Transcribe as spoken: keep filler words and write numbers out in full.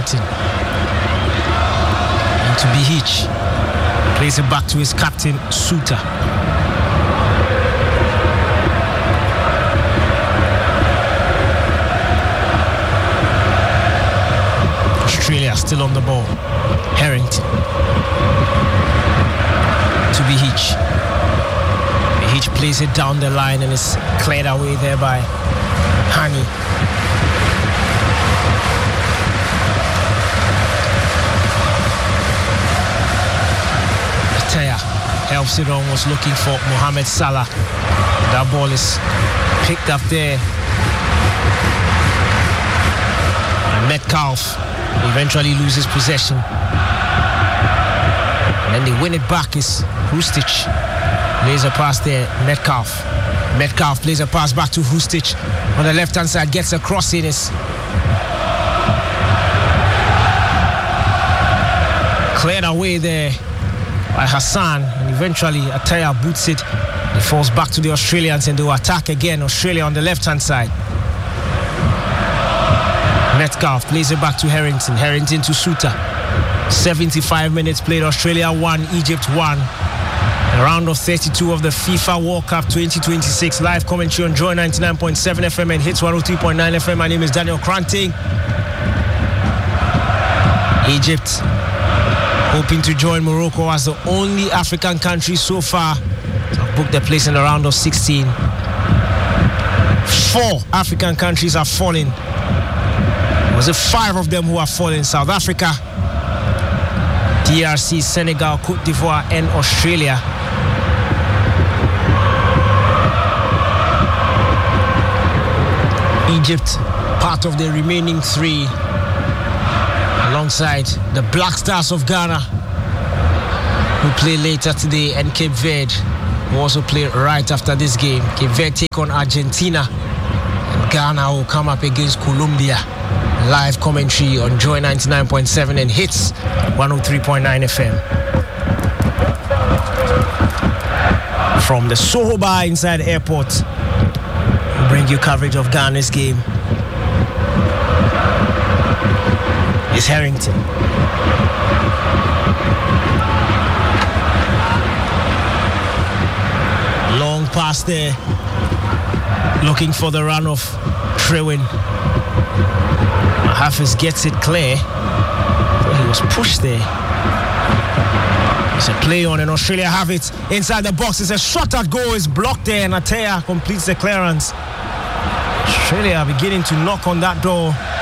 Harrington. Into Behich. Plays it back to his captain, Suter. Australia still on the ball. Harrington. To Behich. Behich plays it down the line and is cleared away there by Hani. Ataya helps it on, was looking for Mohamed Salah. That ball is picked up there. And Metcalf eventually loses possession. And then they win it back. Is Hrustic. Plays a pass there. Metcalf. Metcalf plays a pass back to Hrustic. On the left-hand side, gets a cross in. Is cleared away there by Hassan. And eventually, Ataya boots it. It falls back to the Australians and they will attack again. Australia on the left-hand side. Metcalf plays it back to Harrington. Harrington to Suter. seventy-five minutes played. Australia won, Egypt won. A round of thirty-two of the FIFA World Cup twenty twenty-six. Live commentary on Joy ninety-nine point seven F M and Hits one oh three point nine F M. My name is Daniel Kranting. Egypt hoping to join Morocco as the only African country so far to have booked their place in the round of sixteen. Four African countries are falling. Was it five of them who are falling? South Africa, D R C, Senegal, Cote d'Ivoire, and Australia. Egypt, part of the remaining three, alongside the Black Stars of Ghana, who play later today, and Cape Verde, who also play right after this game. Cape Verde take on Argentina, and Ghana will come up against Colombia. Live commentary on Joy ninety-nine point seven and Hits one oh three point nine F M. From the Soho Bar inside the airport, we'll bring you coverage of Ghana's game. It's Harrington. Long pass there. Looking for the run of Trewin. Hafiz gets it clear. He was pushed there. It's a play on and Australia have it inside the box. It's a shot at goal. It's blocked there and Ataya completes the clearance. Australia beginning to knock on that door.